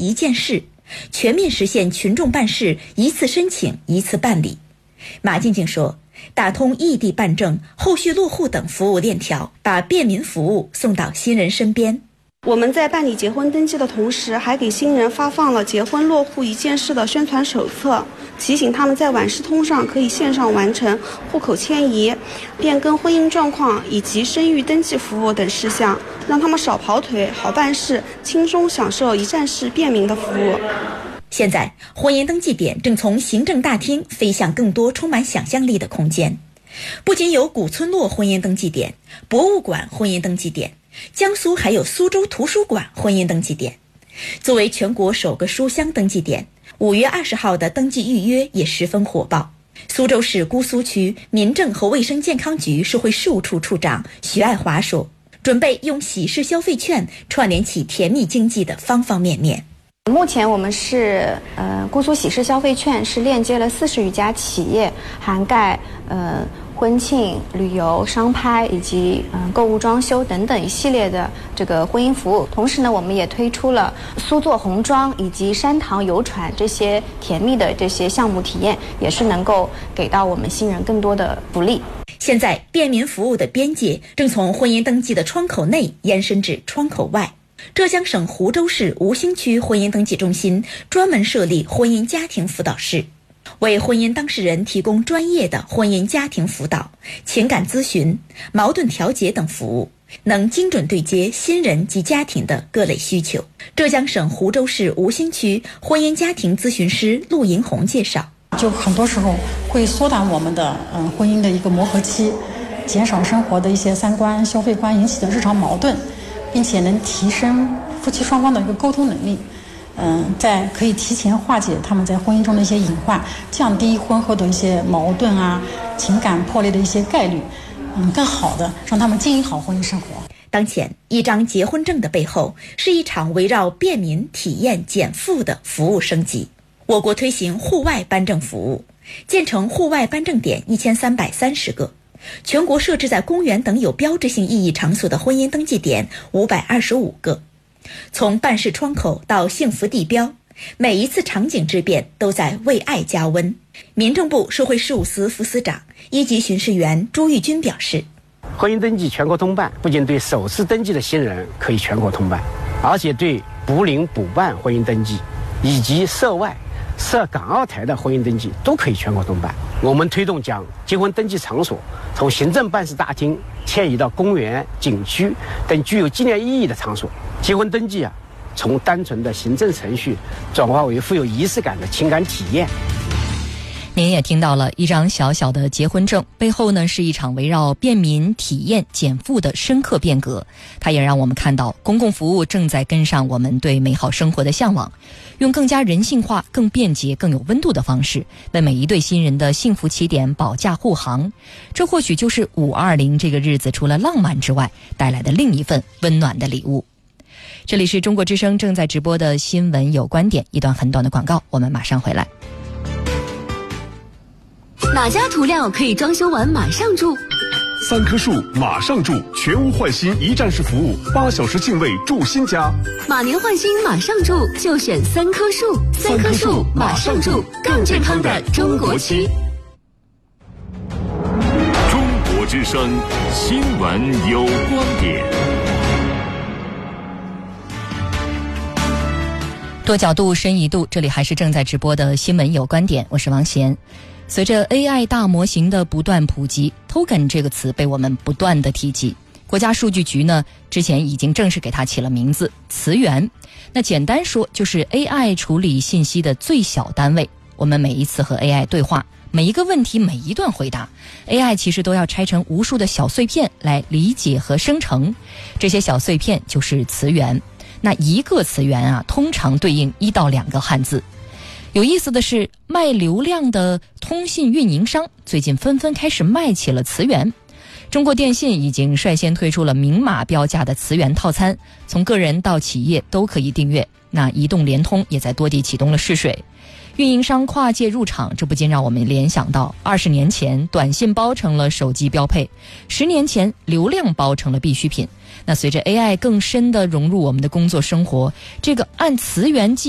一件事，全面实现群众办事一次申请一次办理。马静静说，打通异地办证、后续落户等服务链条，把便民服务送到新人身边。 我们在办理结婚登记的同时，还给新人发放了结婚落户一件事的宣传手册，提醒他们在晚视通上可以线上完成户口迁移、变更婚姻状况以及生育登记服务等事项，让他们少跑腿、好办事，轻松享受一站式便民的服务。 现在，婚姻登记点正从行政大厅飞向更多充满想象力的空间。不仅有古村落婚姻登记点、博物馆婚姻登记点，江苏还有苏州图书馆婚姻登记点。作为全国首个书香登记点，5月20号的登记预约也十分火爆。苏州市姑苏区民政和卫生健康局社会事务处处长徐爱华说，准备用喜事消费券串联起甜蜜经济的方方面面。 目前我们是姑苏喜事消费券是链接了40余家企业，涵盖婚庆、旅游、商拍以及购物装修等等一系列的这个婚姻服务。同时呢，我们也推出了苏做红妆以及山塘游船这些甜蜜的这些项目体验，也是能够给到我们新人更多的福利。 现在便民服务的边界正从婚姻登记的窗口内延伸至窗口外。浙江省湖州市吴兴区婚姻登记中心专门设立婚姻家庭辅导室，为婚姻当事人提供专业的婚姻家庭辅导、情感咨询、矛盾调解等服务，能精准对接新人及家庭的各类需求。浙江省湖州市吴兴区婚姻家庭咨询师陆银红介绍， 就很多时候会缩短我们的婚姻的一个磨合期，减少生活的一些三观、消费观引起的日常矛盾，并且能提升夫妻双方的一个沟通能力，在可以提前化解他们在婚姻中的一些隐患，降低婚后的一些矛盾啊、情感破裂的一些概率，更好的让他们经营好婚姻生活。 当前，一张结婚证的背后是一场围绕便民、体验、减负的服务升级。我国推行户外颁证服务，建成户外颁证点1330个。全国设置在公园等有标志性意义场所的婚姻登记点525个。从办事窗口到幸福地标，每一次场景之变都在为爱加温。民政部社会事务司副司长、1级巡视员朱玉军表示， 婚姻登记全国通办不仅对首次登记的新人可以全国通办，而且对补领补办婚姻登记以及涉外涉港澳台的婚姻登记都可以全国通办。我们推动将结婚登记场所从行政办事大厅迁移到公园、景区等具有纪念意义的场所。结婚登记从单纯的行政程序转化为富有仪式感的情感体验。 您也听到了，一张小小的结婚证背后呢，是一场围绕便民、体验、减负的深刻变革。它也让我们看到，公共服务正在跟上我们对美好生活的向往，用更加人性化、更便捷、更有温度的方式，为每一对新人的幸福起点保驾护航。这或许就是520这个日子除了浪漫之外带来的另一份温暖的礼物。这里是中国之声正在直播的新闻有观点，一段很短的广告，我们马上回来。 哪家涂料可以装修完马上住 ？3棵树马上住，全屋换新一站式服务，8小时净位住新家。 马年换新马上住，就选3棵树。3棵树马上住，更健康的中国区。 中国之声新闻有观点。 多角度深一度，这里还是正在直播的新闻有观点，我是王贤。随着 AI 大模型的不断普及， token 这个词被我们不断的提及。国家数据局呢，之前已经正式给它起了名字词源。那简单说就是 AI 处理信息的最小单位。我们每一次和 AI 对话，每一个问题，每一段回答， AI 其实都要拆成无数的小碎片来理解和生成。这些小碎片就是词源。那一个词源通常对应1到2个汉字。有意思的是，卖流量的通信运营商最近纷纷开始卖起了词源。中国电信已经率先推出了明码标价的词源套餐，从个人到企业都可以订阅。那移动、联通也在多地启动了试水。运营商跨界入场，这不禁让我们联想到20年前短信包成了手机标配，10年前流量包成了必需品。那随着 AI 更深地融入我们的工作生活，这个按词源计